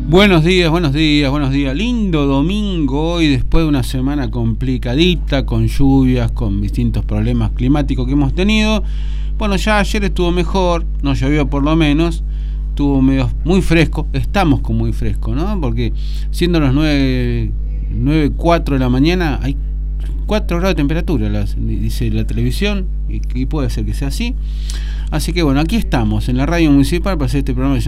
Buenos días, buenos días, buenos días. Lindo domingo hoy, después de una semana complicadita, con lluvias, con distintos problemas climáticos que hemos tenido. Bueno, ya ayer estuvo mejor, no llovió por lo menos, estuvo medio muy fresco, estamos con muy fresco, ¿no? Porque siendo las 9:04 de la mañana, hay 4 grados de temperatura, dice la televisión, y puede ser que sea así. Así que bueno, aquí estamos en la radio municipal para hacer este programa